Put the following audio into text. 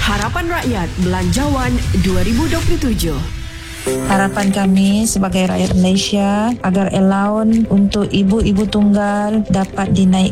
Harapan Rakyat Belanjawan 2027. Harapan kami sebagai rakyat Malaysia agar allowance untuk ibu-ibu tunggal dapat dinaikkan